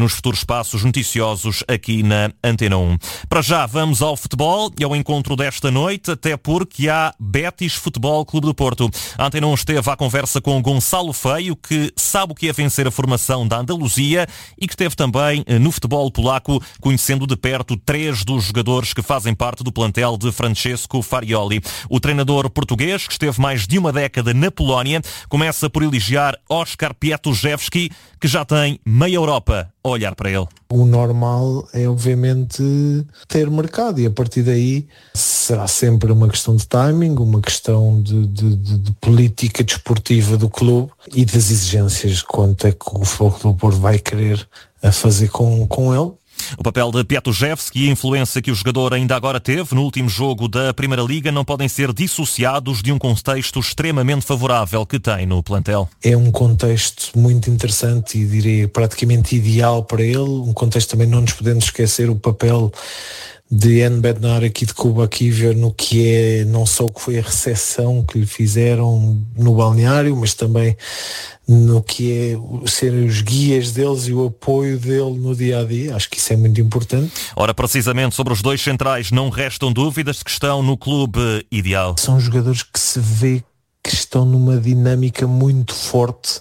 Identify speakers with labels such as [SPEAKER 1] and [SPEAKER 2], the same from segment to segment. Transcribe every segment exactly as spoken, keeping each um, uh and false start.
[SPEAKER 1] nos futuros passos noticiosos aqui na Antena um. Para já vamos ao futebol e ao encontro desta noite, até porque há Betis Futebol Clube do Porto. A Antena um esteve à conversa com Gonçalo Feio, que sabe o que é vencer a formação da Andaluzia e que esteve também no futebol polaco, conhecendo de perto três dos jogadores que fazem parte do plantel de Francesco Farioli. O treinador português, que esteve mais de uma década na Polónia, começa por elogiar Oskar Piatuszewski, que já tem meia Europa a olhar para ele.
[SPEAKER 2] O normal é, obviamente, ter mercado e, a partir daí, será sempre uma questão de timing, uma questão de, de, de, de política desportiva do clube e das exigências quanto é que o Futebol do Porto vai querer a fazer com, com ele.
[SPEAKER 1] O papel de Piatuszewski e a influência que o jogador ainda agora teve no último jogo da Primeira Liga não podem ser dissociados de um contexto extremamente favorável que tem no plantel.
[SPEAKER 2] É um contexto muito interessante e, direi, praticamente ideal para ele. Um contexto também, não nos podemos esquecer o papel de Jan Bednar aqui de Kuba Kivio no que é não só o que foi a recepção que lhe fizeram no balneário, mas também no que é serem os guias deles e o apoio dele no dia-a-dia. Acho que isso é muito importante.
[SPEAKER 1] Ora, precisamente sobre os dois centrais não restam dúvidas de que estão no clube ideal.
[SPEAKER 2] São jogadores que se vê que estão numa dinâmica muito forte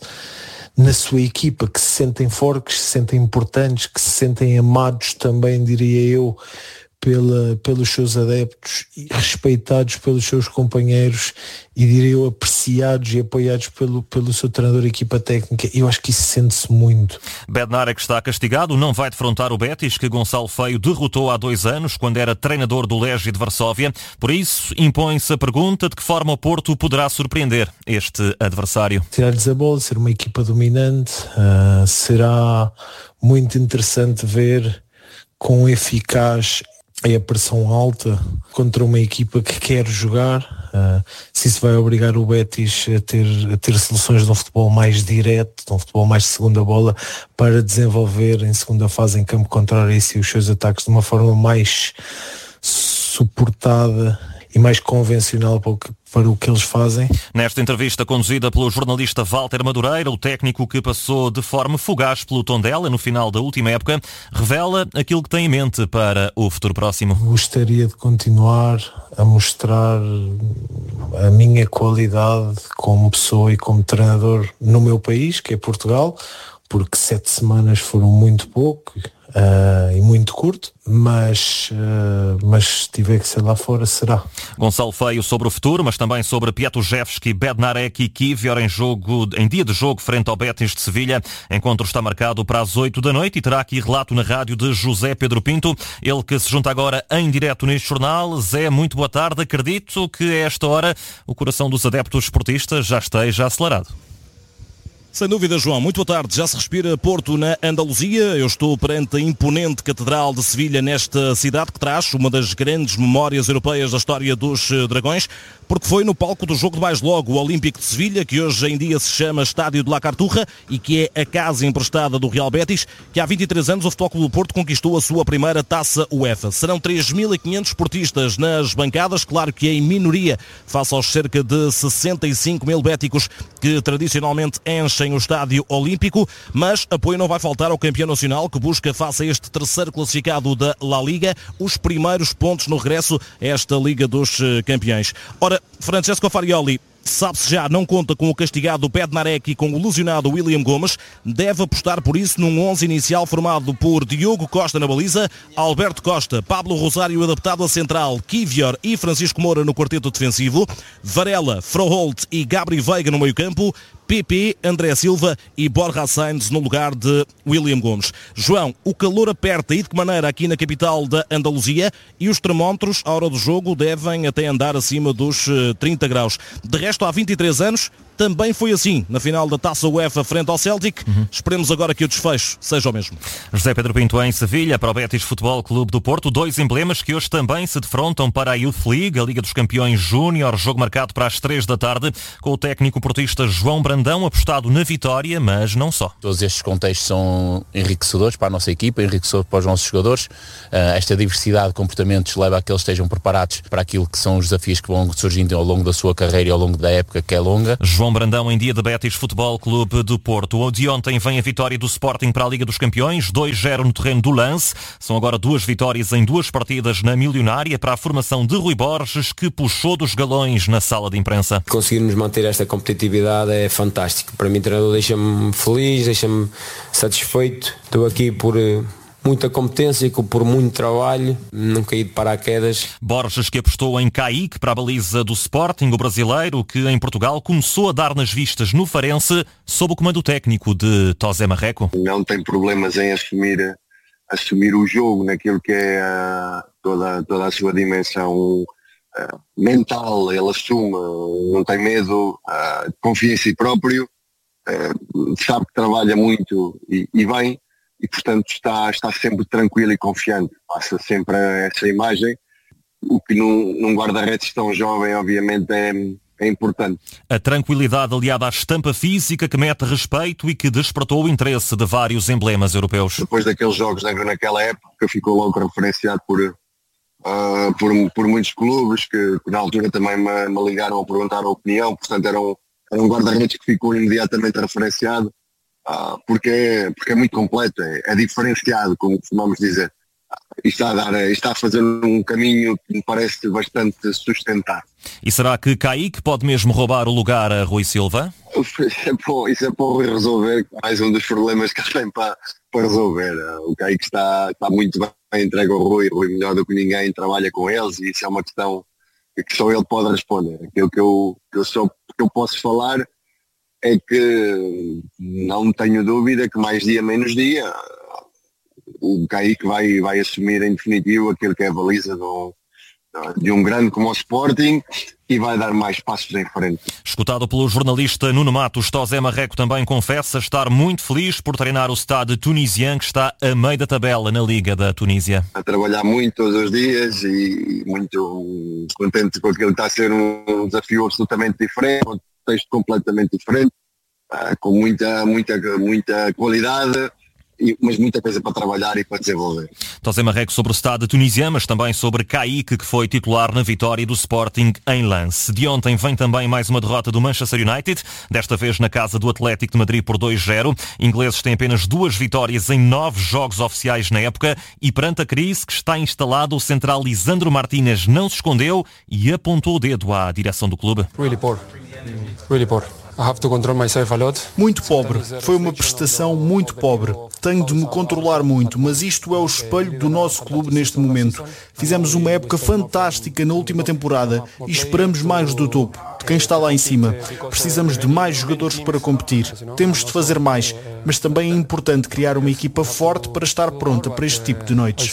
[SPEAKER 2] na sua equipa, que se sentem fortes, que se sentem importantes, que se sentem amados também, diria eu, Pela, pelos seus adeptos e respeitados pelos seus companheiros e, diria eu, apreciados e apoiados pelo, pelo seu treinador e equipa técnica. Eu acho que isso sente-se muito.
[SPEAKER 1] Bednar é que está castigado, não vai defrontar o Betis, que Gonçalo Feio derrotou há dois anos, quando era treinador do Legia de Varsóvia. Por isso, impõe-se a pergunta de que forma o Porto poderá surpreender este adversário.
[SPEAKER 2] Tirar-lhes a bola, ser uma equipa dominante, uh, será muito interessante ver quão eficaz é a pressão alta contra uma equipa que quer jogar, uh, se isso vai obrigar o Betis a ter, a ter soluções de um futebol mais direto, de um futebol mais de segunda bola, para desenvolver em segunda fase em campo contrário e os seus ataques de uma forma mais suportada e mais convencional para o que, para o que eles fazem.
[SPEAKER 1] Nesta entrevista conduzida pelo jornalista Walter Madureira, o técnico que passou de forma fugaz pelo Tondela no final da última época, revela aquilo que tem em mente para o futuro próximo.
[SPEAKER 2] Gostaria de continuar a mostrar a minha qualidade como pessoa e como treinador no meu país, que é Portugal, porque sete semanas foram muito pouco uh, e muito curto, mas, uh, mas se tiver que ser lá fora, será.
[SPEAKER 1] Gonçalo Feio sobre o futuro, mas também sobre Piatuszewski, Bednarek e Kivio em, jogo, em dia de jogo frente ao Betis de Sevilha. Encontro está marcado para as oito da noite e terá aqui relato na rádio de José Pedro Pinto, ele que se junta agora em direto neste jornal. Zé, muito boa tarde. Acredito que a esta hora o coração dos adeptos esportistas já esteja acelerado.
[SPEAKER 3] Sem dúvida, João. Muito boa tarde. Já se respira Porto na Andaluzia. Eu estou perante a imponente Catedral de Sevilha, nesta cidade que traz uma das grandes memórias europeias da história dos Dragões, porque foi no palco do jogo de mais logo, o Olímpico de Sevilha, que hoje em dia se chama Estádio de La Carturra e que é a casa emprestada do Real Betis, que há vinte e três anos o Futebol Clube do Porto conquistou a sua primeira taça UEFA. Serão três mil e quinhentos portistas nas bancadas, claro que é em minoria face aos cerca de sessenta e cinco mil béticos que tradicionalmente enchem o Estádio Olímpico, mas apoio não vai faltar ao campeão nacional, que busca, face a este terceiro classificado da La Liga, os primeiros pontos no regresso a esta Liga dos Campeões. Ora, Francesco Farioli, sabe-se já, não conta com o castigado Bednarek e com o lesionado William Gomes. Deve apostar por isso num onze inicial formado por Diogo Costa na baliza, Alberto Costa, Pablo Rosário adaptado a central, Kivior e Francisco Moura no quarteto defensivo, Varela, Froholt e Gabri Veiga no meio-campo, P P, André Silva e Borja Sainz no lugar de William Gomes. João, o calor aperta e de que maneira aqui na capital da Andaluzia, e os termómetros à hora do jogo devem até andar acima dos trinta graus. De resto, há vinte e três anos também foi assim na final da Taça UEFA frente ao Celtic. Uhum. Esperemos agora que o desfecho seja o mesmo.
[SPEAKER 1] José Pedro Pinto em Sevilha para o Betis Futebol Clube do Porto, dois emblemas que hoje também se defrontam para a Youth League, a Liga dos Campeões Júnior, jogo marcado para as três da tarde, com o técnico portista João Brandão apostado na vitória, mas não só.
[SPEAKER 4] Todos estes contextos são enriquecedores para a nossa equipa, enriquecedores para os nossos jogadores. Uh, esta diversidade de comportamentos leva a que eles estejam preparados para aquilo que são os desafios que vão surgindo ao longo da sua carreira e ao longo da época que é longa.
[SPEAKER 1] João João Brandão em dia de Betis Futebol Clube do Porto. O de ontem vem a vitória do Sporting para a Liga dos Campeões, dois zero no terreno do Lance. São agora duas vitórias em duas partidas na Milionária para a formação de Rui Borges, que puxou dos galões na sala de imprensa.
[SPEAKER 5] Conseguirmos manter esta competitividade é fantástico. Para mim, o treinador deixa-me feliz, deixa-me satisfeito. Estou aqui por muita competência, por muito trabalho, não caí de paraquedas.
[SPEAKER 1] Borges, que apostou em Kaique para a baliza do Sporting, o brasileiro, que em Portugal começou a dar nas vistas no Farense, sob o comando técnico de José Marreco.
[SPEAKER 6] Não tem problemas em assumir, assumir o jogo naquilo que é uh, toda, toda a sua dimensão uh, mental. Ele assume, não tem medo, uh, confia em si próprio, uh, sabe que trabalha muito e, e bem. E, portanto, está, está sempre tranquilo e confiante. Passa sempre essa imagem. O que num, num guarda-redes tão jovem, obviamente, é, é importante.
[SPEAKER 1] A tranquilidade aliada à estampa física que mete respeito e que despertou o interesse de vários emblemas europeus.
[SPEAKER 6] Depois daqueles jogos naquela época, ficou logo referenciado por, uh, por, por muitos clubes que, que na altura também me, me ligaram a perguntar a opinião. Portanto, era um, era um guarda-redes que ficou imediatamente referenciado. Ah, porque, é, porque é muito completo, é, é diferenciado, como costumamos dizer. Ah, e está a, dar, está a fazer um caminho que me parece bastante sustentado.
[SPEAKER 1] E será que Kaique pode mesmo roubar o lugar a Rui Silva?
[SPEAKER 6] Isso é para, isso é para o Rui resolver, mais um dos problemas que ele tem para, para resolver. O Kaique está, está muito bem entregue ao Rui, o Rui melhor do que ninguém trabalha com eles e isso é uma questão que só ele pode responder. Aquilo que eu, que eu, só, que eu posso falar é que não tenho dúvida que mais dia menos dia o Kaique vai, vai assumir em definitivo aquilo que é a baliza do, de um grande como o Sporting e vai dar mais passos em frente.
[SPEAKER 1] Escutado pelo jornalista Nuno Matos, José Marreco também confessa estar muito feliz por treinar o Stade Tunisien, que está a meio da tabela na Liga da Tunísia.
[SPEAKER 6] A trabalhar muito todos os dias e muito contente com aquilo que está a ser um desafio absolutamente diferente, um texto completamente diferente, com muita, muita, muita qualidade, mas muita coisa para trabalhar e para desenvolver.
[SPEAKER 1] José Marreco sobre o Stade Tunisien, mas também sobre Kaique, que foi titular na vitória do Sporting em Lance. De ontem vem também mais uma derrota do Manchester United, desta vez na casa do Atlético de Madrid por dois zero. Ingleses têm apenas duas vitórias em nove jogos oficiais na época e perante a crise que está instalada, o central Lisandro Martínez não se escondeu e apontou o dedo à direção do clube.
[SPEAKER 7] Really poor. Really poor.
[SPEAKER 8] Muito pobre. Foi uma prestação muito pobre. Tenho de me controlar muito, mas isto é o espelho do nosso clube neste momento. Fizemos uma época fantástica na última temporada e esperamos mais do topo, de quem está lá em cima. Precisamos de mais jogadores para competir. Temos de fazer mais, mas também é importante criar uma equipa forte para estar pronta para este tipo de noites.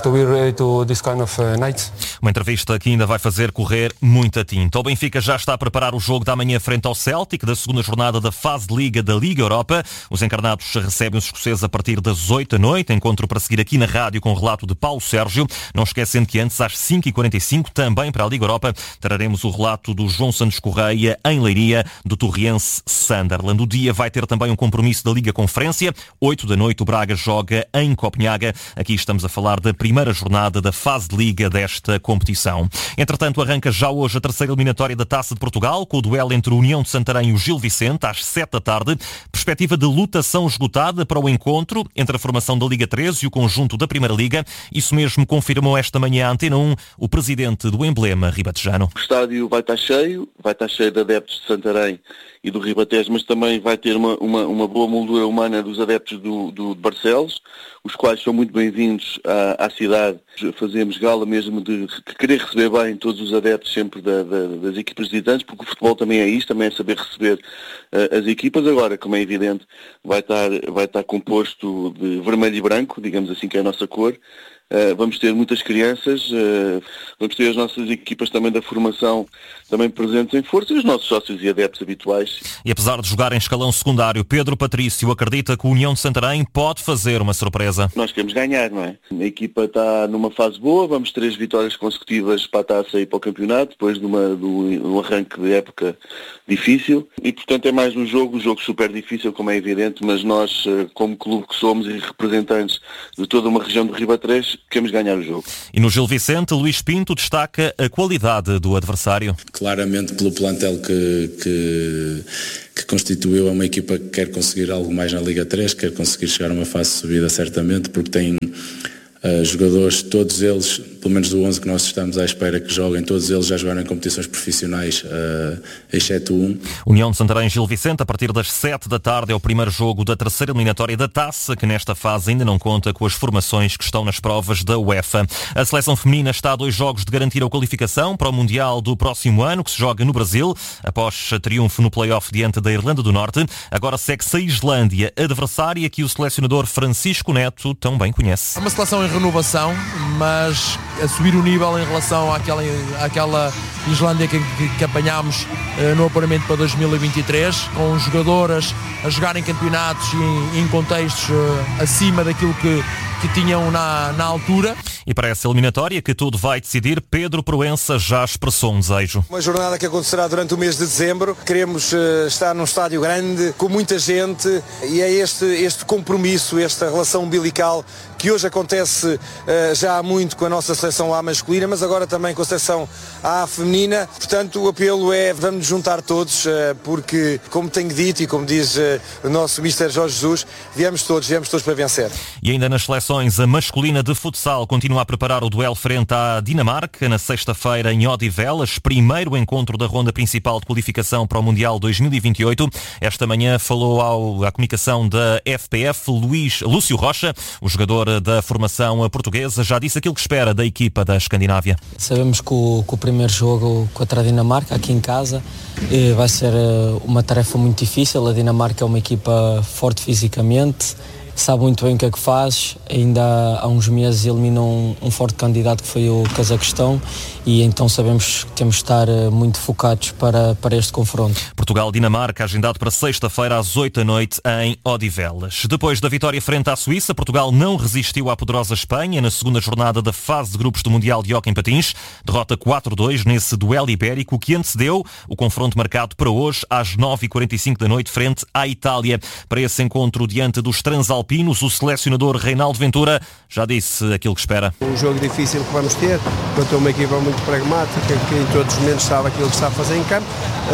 [SPEAKER 1] Uma entrevista que ainda vai fazer correr muita tinta. O Benfica já está a preparar o jogo da manhã frente ao Celtic, da segunda jornada da fase de Liga da Liga Europa. Os encarnados recebem os escoceses a partir das oito da noite. Encontro para seguir aqui na rádio com o relato de Paulo Sérgio. Não esquecendo que antes, às cinco e quarenta e cinco, também para a Liga Europa, traremos o relato do João Santos Correia em Leiria, do Torriense Sunderland. O dia vai ter também um compromisso da Liga Conferência. oito da noite o Braga joga em Copenhaga. Aqui estamos a falar da primeira jornada da fase de Liga desta competição. Entretanto, arranca já hoje a terceira eliminatória da Taça de Portugal, com o duelo entre o União de Santarém e o Gil Vicente, às sete da tarde. Perspectiva de lotação esgotada para o encontro entre a formação da Liga treze e o conjunto da Primeira Liga. Isso mesmo confirmou esta manhã à Antena um o presidente do Emblema ribatejano.
[SPEAKER 9] O estádio vai estar cheio, vai estar cheio de adeptos de Santarém e do Ribatejo, mas também vai ter uma, uma, uma boa moldura humana dos adeptos do, do, de Barcelos, os quais são muito bem-vindos à, à cidade. Fazemos gala mesmo de querer receber bem todos os adeptos sempre da, da, das equipas visitantes, porque o futebol também é isto, também é saber receber uh, as equipas. Agora, como é evidente, vai estar, vai estar composto de vermelho e branco, digamos assim, que é a nossa cor. Uh, vamos ter muitas crianças, uh, vamos ter as nossas equipas também da formação também presentes em força e os nossos sócios e adeptos habituais.
[SPEAKER 1] E apesar de jogar em escalão secundário, Pedro Patrício acredita que o União de Santarém pode fazer uma surpresa.
[SPEAKER 9] Nós queremos ganhar, não é? A equipa está numa fase boa, vamos três vitórias consecutivas para a taça e para o campeonato, depois de, uma, de um arranque de época difícil e portanto é mais um jogo, um jogo super difícil como é evidente, mas nós como clube que somos e representantes de toda uma região do Ribatejo, queremos ganhar o jogo.
[SPEAKER 1] E no Gil Vicente, Luís Pinto destaca a qualidade do adversário.
[SPEAKER 10] Claramente pelo plantel que, que, que, que constituiu, é uma equipa que quer conseguir algo mais na Liga três, quer conseguir chegar a uma fase de subida certamente, porque tem uh, jogadores, todos eles, pelo menos do onze que nós estamos à espera que joguem, todos eles já jogaram em competições profissionais, uh, exceto um.
[SPEAKER 1] União de Santarém Gil Vicente, a partir das sete da tarde é o primeiro jogo da terceira eliminatória da Taça, que nesta fase ainda não conta com as formações que estão nas provas da UEFA. A seleção feminina está a dois jogos de garantir a qualificação para o Mundial do próximo ano, que se joga no Brasil, após triunfo no play-off diante da Irlanda do Norte. Agora segue-se a Islândia, adversária que o selecionador Francisco Neto tão bem conhece.
[SPEAKER 11] É uma seleção em renovação, mas a subir o nível em relação àquela, àquela Islândia que, que, que apanhámos uh, no apuramento para dois mil e vinte e três, com jogadoras a jogar em campeonatos e em, em contextos uh, acima daquilo que, que tinham na, na altura.
[SPEAKER 1] E para essa eliminatória que tudo vai decidir, Pedro Proença já expressou um desejo.
[SPEAKER 12] Uma jornada que acontecerá durante o mês de dezembro. Queremos uh, estar num estádio grande, com muita gente, e é este, este compromisso, esta relação umbilical que hoje acontece uh, já há muito com a nossa seleção A masculina, mas agora também com a seleção A feminina. Portanto, o apelo é, vamos nos juntar todos, uh, porque, como tenho dito e como diz uh, o nosso mister Jorge Jesus, viemos todos, viemos todos para vencer.
[SPEAKER 1] E ainda nas seleções, a masculina de futsal continua a preparar o duelo frente à Dinamarca, na sexta-feira em Odivelas, primeiro encontro da ronda principal de qualificação para o Mundial dois mil e vinte e oito. Esta manhã falou ao, à comunicação da F P F, Luís, Lúcio Rocha, o jogador da formação portuguesa, já disse aquilo que espera da equipa da Escandinávia.
[SPEAKER 13] Sabemos que o, que o primeiro jogo contra a Dinamarca, aqui em casa, vai ser uma tarefa muito difícil. A Dinamarca é uma equipa forte fisicamente, sabe muito bem o que é que faz. Ainda há uns meses eliminou um, um forte candidato que foi o Cazaquistão, e então sabemos que temos de estar muito focados para, para este confronto.
[SPEAKER 1] Portugal-Dinamarca agendado para sexta-feira às oito da noite em Odivelas. Depois da vitória frente à Suíça, Portugal não resistiu à poderosa Espanha na segunda jornada da fase de grupos do Mundial de Hóquei em Patins. Derrota quatro a dois nesse duelo ibérico que antecedeu o confronto marcado para hoje às nove e quarenta e cinco da noite frente à Itália. Para esse encontro diante dos transalpinos, o selecionador Reinaldo Ventura já disse aquilo que espera.
[SPEAKER 14] Um jogo difícil que vamos ter, contra uma equipa muito pragmática, que em todos os momentos sabe aquilo que está a fazer em campo.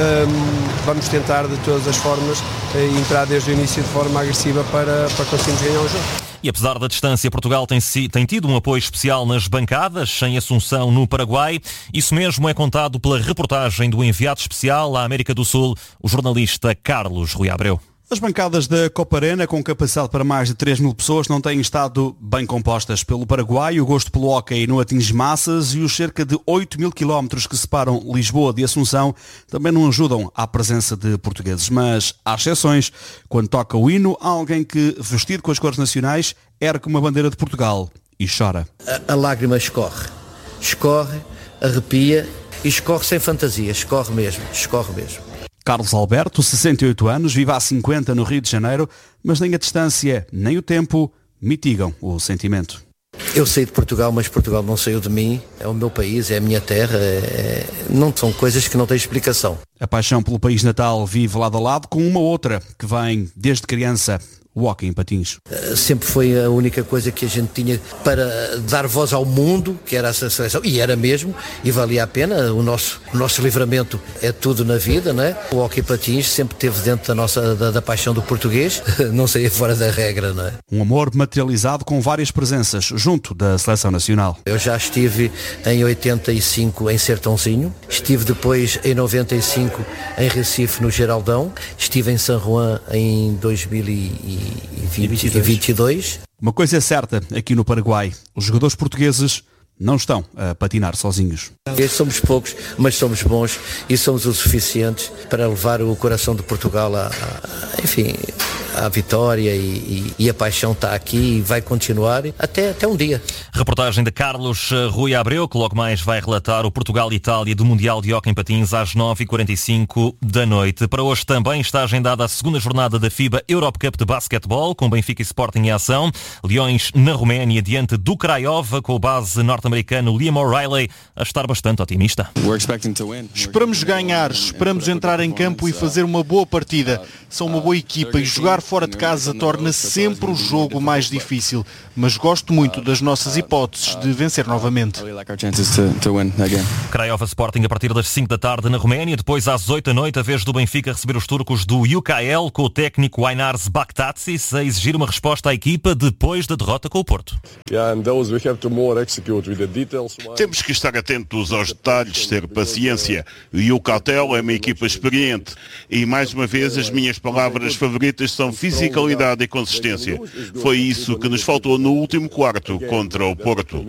[SPEAKER 14] Um, vamos tentar de todas as formas entrar desde o início de forma agressiva para, para conseguirmos ganhar o jogo.
[SPEAKER 1] E apesar da distância, Portugal tem, tem tido um apoio especial nas bancadas, em Assunção, no Paraguai. Isso mesmo é contado pela reportagem do enviado especial à América do Sul, o jornalista Carlos Rui Abreu.
[SPEAKER 15] As bancadas da Copa Arena, com capacidade para mais de três mil pessoas, não têm estado bem compostas. Pelo Paraguai, o gosto pelo hóquei não atinge massas e os cerca de oito mil quilómetros que separam Lisboa de Assunção também não ajudam à presença de portugueses. Mas há exceções. Quando toca o hino, há alguém que, vestido com as cores nacionais, ergue uma bandeira de Portugal e chora.
[SPEAKER 16] A, a lágrima escorre. Escorre, arrepia e escorre sem fantasia. Escorre mesmo, escorre mesmo.
[SPEAKER 15] Carlos Alberto, sessenta e oito anos, vive há cinquenta no Rio de Janeiro, mas nem a distância nem o tempo mitigam o sentimento.
[SPEAKER 16] Eu saí de Portugal, mas Portugal não saiu de mim. É o meu país, é a minha terra. É... Não são coisas que não têm explicação.
[SPEAKER 15] A paixão pelo país natal vive lado a lado com uma outra que vem desde criança. O hóquei em patins.
[SPEAKER 16] Sempre foi a única coisa que a gente tinha para dar voz ao mundo, que era essa seleção, e era mesmo, e valia a pena. O nosso, o nosso livramento é tudo na vida, não é? O hóquei em patins sempre esteve dentro da nossa da, da paixão do português, não saía fora da regra, não é?
[SPEAKER 15] Um amor materializado com várias presenças junto da seleção nacional.
[SPEAKER 16] Eu já estive em oitenta e cinco em Sertãozinho, estive depois em noventa e cinco em Recife, no Geraldão, estive em São Juan em dois mil e vinte e dois.
[SPEAKER 15] Uma coisa é certa aqui no Paraguai, os jogadores portugueses não estão a patinar sozinhos.
[SPEAKER 16] Somos poucos, mas somos bons e somos o suficientes para levar o coração de Portugal a, a enfim, à vitória e, e, e a paixão está aqui e vai continuar até, até um dia.
[SPEAKER 1] Reportagem de Carlos Rui Abreu, que logo mais vai relatar o Portugal-Itália do Mundial de Hóquei em Patins às nove e quarenta e cinco da noite. Para hoje também está agendada a segunda jornada da FIBA Europe Cup de basquetebol, com Benfica e Sporting em ação. Leões na Roménia diante do Craiova, com o base norte-americano Liam O'Reilly a estar bastante otimista.
[SPEAKER 8] Esperamos ganhar, esperamos entrar em campo e fazer uma boa partida. São uma boa equipa e jogar fora de casa torna sempre o jogo mais difícil, mas gosto muito das nossas hipóteses de vencer novamente.
[SPEAKER 1] Craiova Sporting a partir das cinco da tarde na Roménia, depois às oito da noite a vez do Benfica receber os turcos do U K L, com o técnico Aynars Baktatsis a exigir uma resposta à equipa depois da derrota com o Porto.
[SPEAKER 17] Temos que estar atentos aos detalhes, ter paciência. E o Cautel é uma equipa experiente. E mais uma vez as minhas palavras favoritas são fisicalidade e consistência. Foi isso que nos faltou no último quarto contra o Porto.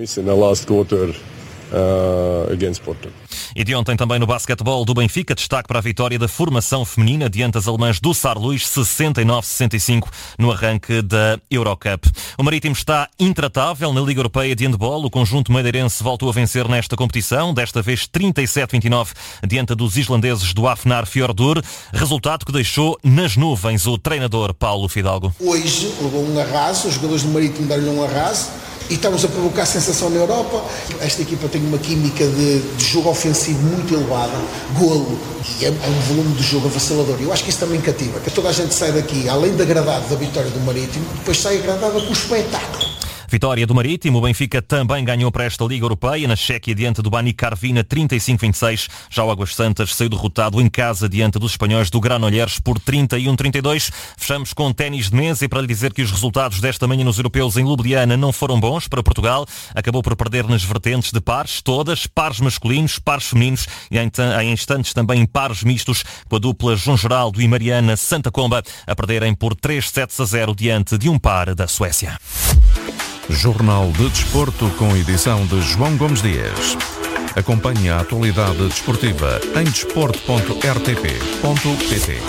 [SPEAKER 1] Uh, against Porto. E de ontem também no basquetebol do Benfica, destaque para a vitória da formação feminina diante das alemãs do Sarluís, sessenta e nove a sessenta e cinco no arranque da Eurocup. O Marítimo está intratável na Liga Europeia de Handball. O conjunto madeirense voltou a vencer nesta competição, desta vez trinta e sete a vinte e nove diante dos islandeses do Hafnar Fjordur, resultado que deixou nas nuvens o treinador Paulo Fidalgo.
[SPEAKER 18] Hoje levou um arraso, os jogadores do Marítimo deram-lhe um arraso, e estamos a provocar sensação na Europa. Esta equipa tem uma química de, de jogo ofensivo muito elevada, golo, e é, é um volume de jogo avassalador. Eu acho que isso também cativa, que toda a gente sai daqui, além de agradado da vitória do Marítimo, depois sai agradada com o espetáculo.
[SPEAKER 1] Vitória do Marítimo, o Benfica também ganhou para esta Liga Europeia, na Chequia diante do Bani Karvina, trinta e cinco a vinte e seis. Já o Águas Santas saiu derrotado em casa diante dos espanhóis do Granollers por trinta e um a trinta e dois. Fechamos com ténis de mesa e para lhe dizer que os resultados desta manhã nos europeus em Ljubljana não foram bons para Portugal. Acabou por perder nas vertentes de pares, todas, pares masculinos, pares femininos e em instantes também pares mistos, com a dupla João Geraldo e Mariana Santa Comba a perderem por três sets a zero diante de um par da Suécia.
[SPEAKER 19] Jornal de Desporto com edição de João Gomes Dias. Acompanhe a atualidade desportiva em desporto ponto r t p ponto p t.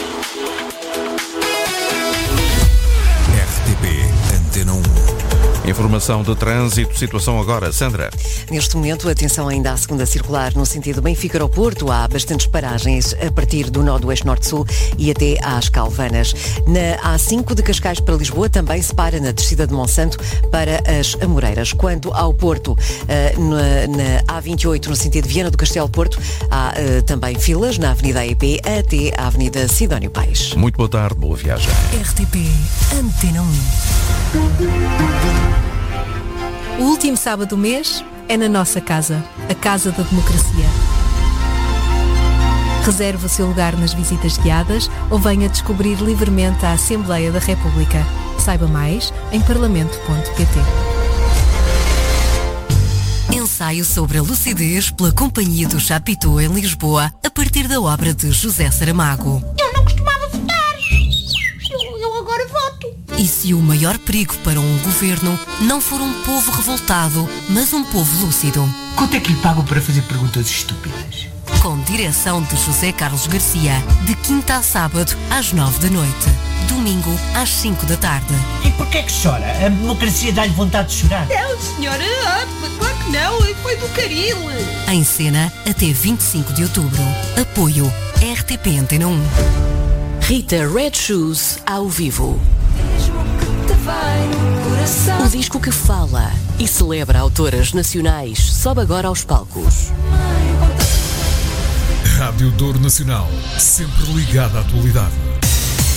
[SPEAKER 19] R T P Antena um. Informação de trânsito, situação agora, Sandra.
[SPEAKER 20] Neste momento, atenção ainda à segunda circular no sentido Benfica ao Porto. Há bastantes paragens a partir do nó do eixo norte-sul e até às Calvanas. Na A cinco de Cascais para Lisboa também se para na descida de Monsanto para as Amoreiras. Quanto ao Porto, na, na A vinte e oito no sentido Viana do Castelo Porto, há também filas na Avenida A E P até à Avenida Sidónio Paes.
[SPEAKER 19] Muito boa tarde, boa viagem.
[SPEAKER 21] R T P Antena um. O último sábado do mês é na nossa casa, a Casa da Democracia. Reserve o seu lugar nas visitas guiadas ou venha descobrir livremente a Assembleia da República. Saiba mais em parlamento ponto p t.
[SPEAKER 22] Ensaio sobre a lucidez pela Companhia do Chapitão em Lisboa, a partir da obra de José Saramago.
[SPEAKER 23] Eu não costumava votar. Eu, eu agora voto.
[SPEAKER 22] E se o maior perigo para um governo não for um povo revoltado, mas um povo lúcido?
[SPEAKER 24] Quanto é que lhe pagam para fazer perguntas estúpidas?
[SPEAKER 22] Com direção de José Carlos Garcia, de quinta a sábado, às nove da noite. Domingo, às cinco da tarde.
[SPEAKER 24] E porquê que chora? A democracia dá-lhe vontade de chorar?
[SPEAKER 23] Não, senhora, ah, claro que não, foi do caril.
[SPEAKER 22] Em cena, até vinte e cinco de outubro. Apoio R T P Antena um.
[SPEAKER 25] Rita Red Shoes ao vivo. O disco que fala e celebra autoras nacionais sobe agora aos palcos.
[SPEAKER 26] Rádio Douro Nacional, sempre ligada à atualidade.